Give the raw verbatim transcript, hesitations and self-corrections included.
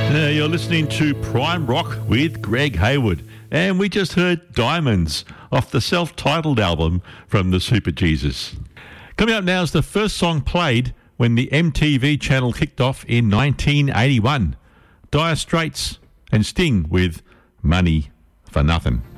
Uh, you're listening to Prime Rock with Greg Hayward, and we just heard Diamonds off the self-titled album from the Super Jesus. Coming up now is the first song played when the M T V channel kicked off in nineteen eighty-one. Dire Straits and Sting with Money for Nothing.